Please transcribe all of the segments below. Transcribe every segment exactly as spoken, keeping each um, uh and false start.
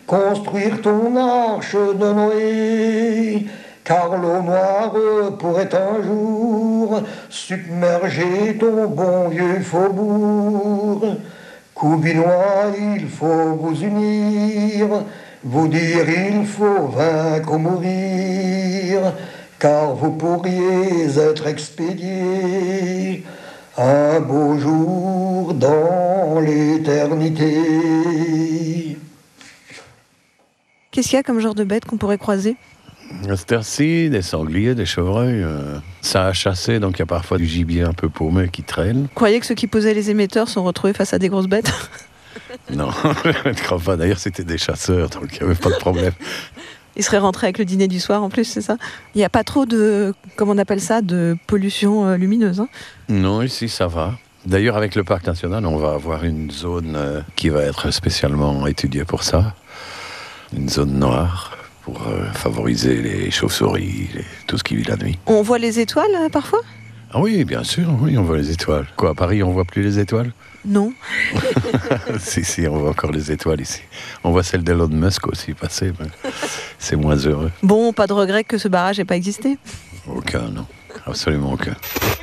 construire ton arche de Noé, car l'eau noire pourrait un jour submerger ton bon vieux faubourg. Coubinois, il faut vous unir, vous dire il faut vaincre ou mourir, car vous pourriez être expédié un beau jour dans l'éternité. Qu'est-ce qu'il y a comme genre de bête qu'on pourrait croiser ? À cette heure-ci, des sangliers, des chevreuils, euh, ça a chassé, donc il y a parfois du gibier un peu paumé qui traîne. Vous croyez que ceux qui posaient les émetteurs sont retrouvés face à des grosses bêtes ? Non, je ne crois pas. D'ailleurs, c'était des chasseurs, donc il n'y avait pas de problème. Ils seraient rentrés avec le dîner du soir en plus, c'est ça ? Il n'y a pas trop de, comment on appelle ça, de pollution euh, lumineuse, hein ? Non, ici ça va. D'ailleurs, avec le parc national, on va avoir une zone euh, qui va être spécialement étudiée pour ça. Une zone noire pour euh, favoriser les chauves-souris, les, tout ce qui vit la nuit. On voit les étoiles euh, parfois ? Ah oui, bien sûr, oui, on voit les étoiles. Quoi, à Paris, on voit plus les étoiles ? Non. Si, si, on voit encore les étoiles ici. On voit celle d'Elon Musk aussi passer, mais c'est moins heureux. Bon, pas de regret que ce barrage n'ait pas existé ? Aucun, non. Absolument aucun.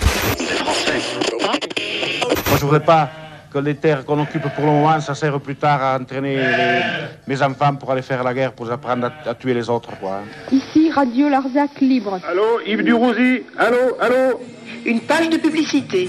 Moi, je voudrais pas que les terres qu'on occupe pour le moment, ça sert plus tard à entraîner les, mes enfants pour aller faire la guerre, pour apprendre à, à tuer les autres, quoi. Ici, Radio Larzac Libre. Allô, Yves Durouzy. Allô, allô. Une page de publicité.